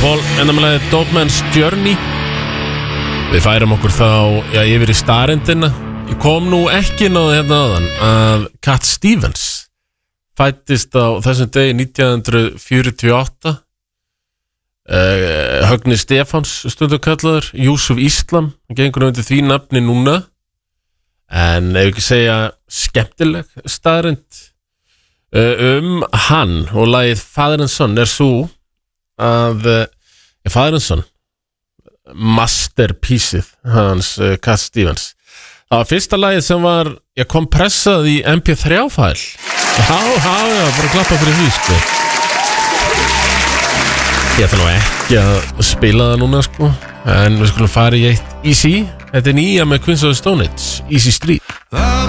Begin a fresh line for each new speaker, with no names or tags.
Paul, ennamlega Dope Man's Journey. Við færum okkur þá yfir í starrendina. Ég kom nú ekki inn á það hérna áðan að Cat Stevens fættist á þessum degi 1948. Högni Stefáns stundum kallaður, Yusuf Islam, hann gengur undir því nafni núna. En ef ekki segja skemmtileg staðreynd hann og lagið Father and Son svo að Father and Son masterpieceið hans Cat Stevens. Það var fyrsta lagið sem var kompressað í MP3-fæl. Já, bara klappa fyrir því, sko. Ég ætla nú ekki að spila það núna, sko. En við skulum fara í eitt Easy. Þetta nýja með Queens of the Stone Age, Easy Street.